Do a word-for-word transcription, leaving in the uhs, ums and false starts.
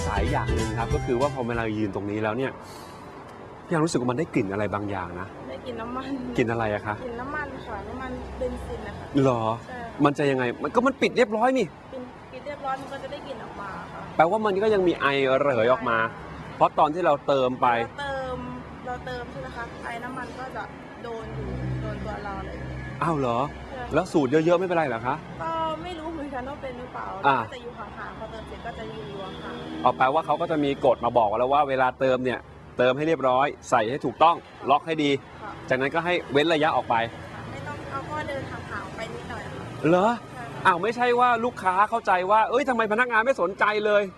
สัยอย่างหนึ่งครับก็คือว่าพอเวลายืนตรงนี้แล้วเนี่ยยังรู้สึกว่ามันได้กลิ่นอะไรบางอย่างนะได้กลิ่นน้ำมันกลิ่นอะไรอะคะกลิ่นน้ำมันค่ะน้ำมันเบนซินนะคะหรอใช่มันจะยังไงมันก็มันปิดเรียบร้อยนี่กลิ่นกลิ่นเรียบร้อยมันก็จะได้กลิ่นออกมาค่ะแปลว่ามันก็ยังมีไอระเหยออกมาเพราะตอนที่เราเติมไปเราเติมเราเติมใช่ไหมคะไอน้ำมันก็จะโดนอยู่โดนตัวเราเลยอ้าวเหรอแล้วสูตรเยอะๆไม่เป็นไรเหรอคะก็ไม่รู้เหมือนกันว่าเป็นหรือเปล่าก็จะอยู่ห่างๆพอเติมเสร็จก็จะยืนอยู่ห่างเอาแปลว่าเขาก็จะมีกฎมาบอกแล้วว่าเวลาเติมเนี่ยเติมให้เรียบร้อยใส่ให้ถูกต้องล็อกให้ดีจากนั้นก็ให้เว้นระยะออกไปไม่ต้องเอาก็เดินห่างๆไปนิดหน่อยเหรออ้าวไม่ใช่ว่าลูกค้าเข้าใจว่าเอ้ยทำไมพนักงานไม่สนใจเลย